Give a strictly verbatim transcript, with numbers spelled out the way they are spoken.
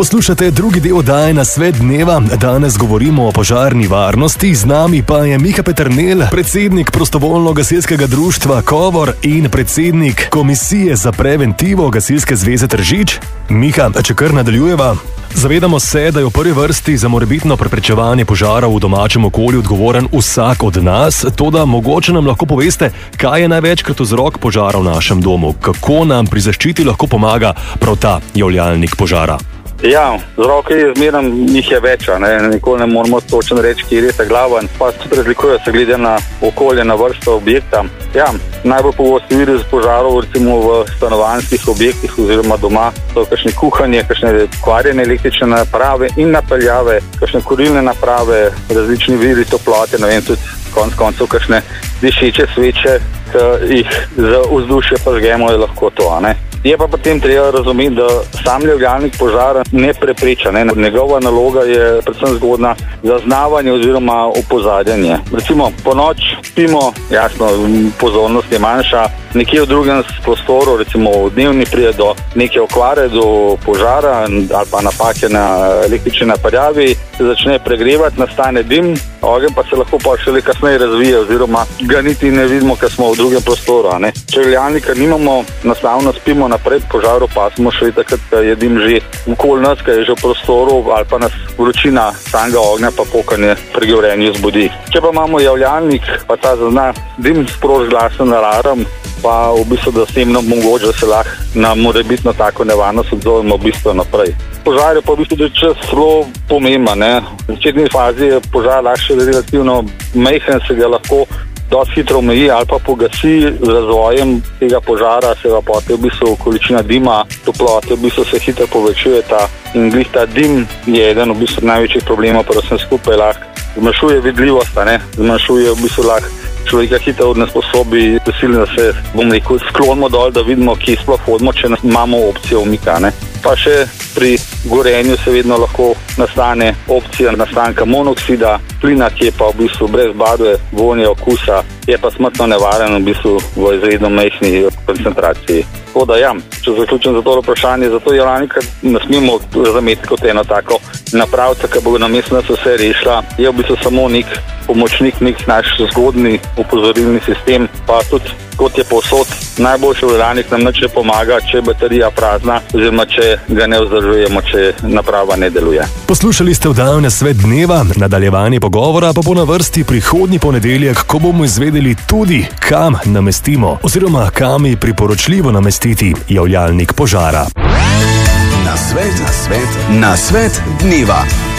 Poslušate drugi del oddaje Na svet dneva. Danes govorimo o požarni varnosti. Z nami pa je Miha Peternelj, predsednik prostovoljno gasilskega društva Kovor in predsednik Komisije za preventivo Gasilske zveze Tržič. Miha, če kar nadaljujeva. Zavedamo se, da je v prvi vrsti za morebitno preprečevanje požarov v domačem okolju odgovoren vsak od nas, toda mogoče nam lahko poveste, kaj je največkrat vzrok požara v našem domu, kako nam pri zaščiti lahko pomaga prav ta javljalnik požara. Ja, vzroke je zmeraj, njih je več, ne? Nikoli ne moramo točno reči, kje je ta glaven, pa tudi razlikujejo se glede na okolje, na vrsto objekta. Ja, najbolj pogosti viri požarov recimo v stanovanjskih objektih oziroma doma so kakšne kuhanje, kakšne kvarjene električne naprave in napeljave, kakšne kurilne naprave, različni viri toplote, ne vem, tudi konec koncev kakšne dišeče sveče, ki jih za vzdušje pažgemo, je lahko to, ne. Je pa potem treba razumeti, da sam javljalnik požara ne prepreča. Ne? Njegova naloga je predvsem zgodna zaznavanje oziroma opozarjanje. Recimo po noč spimo, jasno, pozornost je manjša, nekje v drugem prostoru, recimo v dnevni prije do neke okvare, do požara ali pa napake na električni napeljavi, se začne pregrevati, nastane dim, ogenj pa se lahko pa šele kasneje razvije oziroma ga niti ne vidimo, ker smo v drugem prostoru. Ne? Če javljalnika nimamo, nastavno spimo naprej požaru, pa smo še takrat, ko je dim že okoli nas, ko je že v prostoru ali pa nas vročina samega ognja pa pokanje pri gorenju zbudi. Če pa imamo javljalnik, pa ta zazna dim, sproži glasen alarm, pa v bistvu, da s tem nam mogoče, da se lahko na morebitno tako nevarnost odzovemo v bistvu naprej. Požar je pa v bistvu, da je čas zelo pomemben, ne. V začetni fazi je požar lahko relativno majhen, se ga lahko dosti hitro omeji ali pa pogasi z razvojem tega požara, se ga potem v bistvu količina dima, toplote v bistvu se hitro povečuje ta in glih ta dim je eden v bistvu največjih problemov, pa vsem skupaj lahko zmanjšuje vidljivost, ne, zmanjšuje v bistvu lahko človeka hitro ne sposobi prisiliti, da se, bom rekel, sklonimo dol, da vidimo, kje sploh hodimo, če imamo opcijo umika, ne. Pa še pri gorenju se vedno lahko nastane opcija nastanka monoksida, plina, ki je pa v bistvu brez barve, vonja, okusa, je pa smrtno nevaren v bistvu v izredno majhni koncentraciji. Tako da ja, če zaključim za to vprašanje, zato javljalnika ne smemo razumeti kot eno tako napravca, ki bo namesto nas vse rešila, je v bistvu samo nek pomočnik, nek naš zgodni opozorilni sistem, pa tudi kot je povsod, najboljši javljalnik nam nič ne pomaga, če je baterija prazna oziroma če ga ne vzdržujemo, če naprava ne deluje. Poslušali ste oddajo Na svet dneva, nadaljevanje pogovora pa bo na vrsti prihodnji ponedeljek, ko bomo izvedeli tudi, kam namestimo oziroma kam je priporočljivo namestiti javljalnik požara. Na svet, na svet, na svet dneva.